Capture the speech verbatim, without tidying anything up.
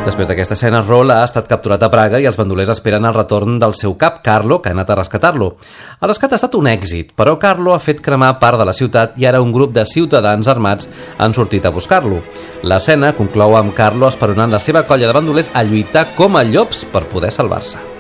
Després d'aquesta escena, Roll ha estat capturat a Praga i els bandolers esperen el retorn del seu cap, Carlo, que ha anat a rescatar-lo. El rescat ha estat un èxit, però Carlo ha fet cremar part de la ciutat i ara un grup de ciutadans armats han sortit a buscar-lo. L'escena conclou amb Carlo esperonant la seva colla de bandolers a lluitar com a llops per poder salvar-se.